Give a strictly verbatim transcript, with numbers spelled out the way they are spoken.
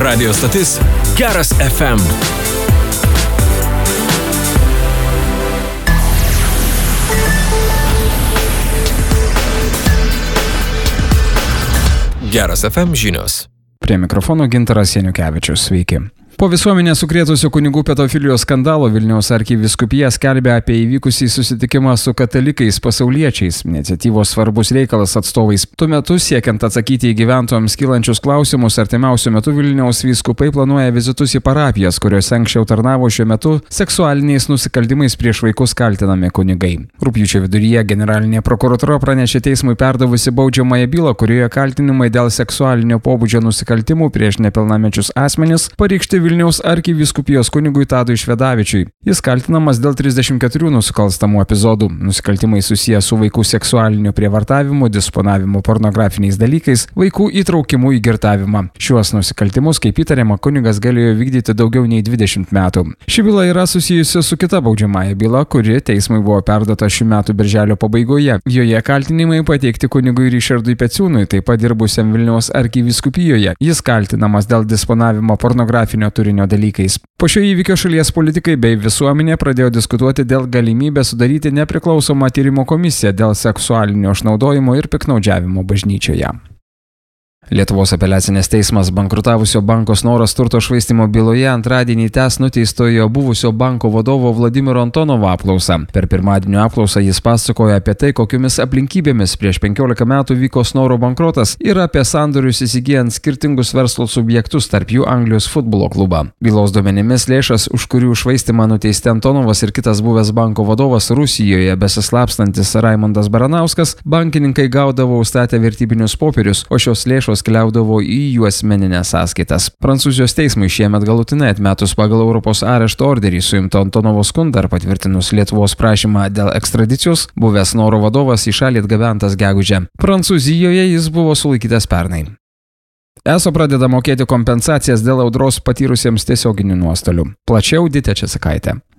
Radio stotis Geras F M. Geras F M žinios. Prie mikrofono Gintaras Janiukevičius. Sveiki. Po visuomenę sukrėtusio kunigų pedofilijos skandalo Vilniaus arkivyskupija skelbia apie įvykusį susitikimą su katalikais pasauliečiais, iniciatyvos svarbus reikalas atstovais. Tuo metu, siekiant atsakyti į gyventojams kylančius klausimus, artimiausiu metu Vilniaus vyskupai planuoja vizitus į parapijas, kuriuose anksčiau tarnavo šiuo metu seksualiniais nusikaltimais prieš vaikus kaltinami kunigai. Rugpjūčio viduryje generalinė prokuratūra pranešė teismui perdavusi baudžiamąją bylą, kurioje kaltinimai dėl seksualinio pobūdžio nusikaltimų prieš nepilnamečius asmenis pareikšti Vilniaus arkivyskupijos kunigui Tadui Švedavičiui. Jis kaltinamas dėl trisdešimt keturių nusikalstamų epizodų. Nusikaltimai susiję su vaikų seksualiniu prievartavimu, disponavimu pornografiniais dalykais, vaikų įtraukimu į girtavimą. Šiuos nusikaltimus, kaip įtariama, kunigas galėjo vykdyti daugiau nei dvidešimt metų. Ši byla yra susijusi su kita baudžiamąja byla, kuri teismui buvo perduota šių metų birželio pabaigoje. Joje kaltinimai pateikti kunigui Rišardui Peciūnui, taip pat dirbusiam Vilniaus arkivyskupijoje. Jis kaltinamas dėl disponavimo pornografinio turinio dalykais. Po šio įvykio šalies politikai bei visuomenė pradėjo diskutuoti dėl galimybės sudaryti nepriklausomą tyrimo komisiją dėl seksualinio išnaudojimo ir piktnaudžiavimo bažnyčioje. Lietuvos apeliacinės teismas bankrutavusio banko Snoras turto švaistymo byloje antradienį tęs nuteistojo buvusio banko vadovo Vladimiro Antonovo apklausą. Per pirmadienio apklausą jis pasakojo apie tai, kokiomis aplinkybėmis prieš penkiolika metų vyko Snoro bankrotas ir apie sandorius įsigijant skirtingus verslo subjektus, tarp jų Anglijos futbolo klubą. Bylos duomenimis lėšas, už kurių švaistymą nuteisti Antonovas ir kitas buvęs banko vadovas Rusijoje besislapstantis Raimondas Baranauskas, bankininkai gaudavo užstatę vertybinius popierius, o šios lėšos keliaudavo į jų asmeninės sąskaitas. Prancūzijos teismui šiemet galutinai atmetus pagal Europos arešto orderį suimto Antonovo skundą ir patvirtinus Lietuvos prašymą dėl ekstradicijos, buvęs Snoro vadovas į šalį atgabentas gegužę. Prancūzijoje jis buvo sulaikytas pernai. Eso pradeda mokėti kompensacijas dėl audros patyrusiems tiesioginių nuostolių. Plačiau Ditė Česakaitė.